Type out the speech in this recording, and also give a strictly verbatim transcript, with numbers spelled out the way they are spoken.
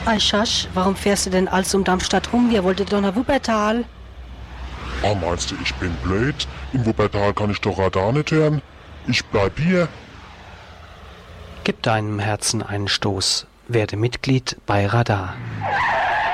Aischasch, warum fährst du denn alles um Darmstadt rum? Wir wollten doch nach Wuppertal. Ah, meinst du, ich bin blöd? In Wuppertal kann ich doch Radar nicht hören. Ich bleib hier. Gib deinem Herzen einen Stoß. Werde Mitglied bei Radar.